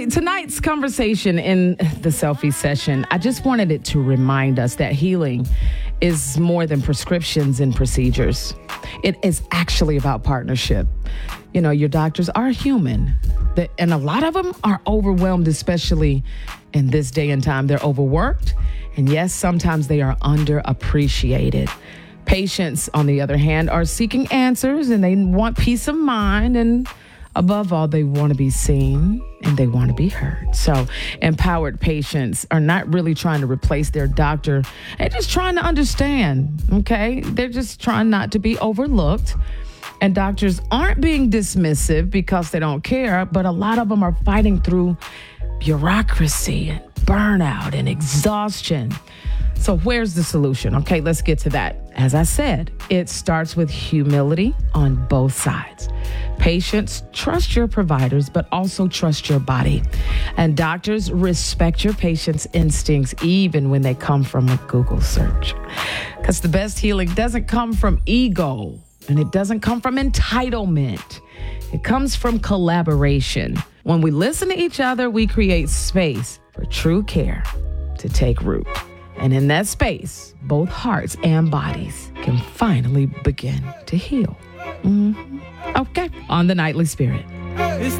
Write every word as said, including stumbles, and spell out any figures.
So tonight's conversation in the selfie session, I just wanted it to remind us that healing is more than prescriptions and procedures. It is actually about partnership. You know, your doctors are human, and a lot of them are overwhelmed, especially in this day and time. They're overworked, and yes, sometimes they are underappreciated. Patients, on the other hand, are seeking answers, and they want peace of mind, and above all, they want to be seen and they want to be heard. So empowered patients are not really trying to replace their doctor. They're just trying to understand, okay? They're just trying not to be overlooked. And doctors aren't being dismissive because they don't care, but a lot of them are fighting through bureaucracy and burnout and exhaustion. So where's the solution? Okay, let's get to that. As I said, it starts with humility on both sides. Patients, trust your providers, but also trust your body. And doctors, respect your patients' instincts, even when they come from a Google search. Because the best healing doesn't come from ego, and it doesn't come from entitlement. It comes from collaboration. When we listen to each other, we create space for true care to take root. And in that space, both hearts and bodies can finally begin to heal. Mm-hmm. Okay, on the Nightly Spirit. It's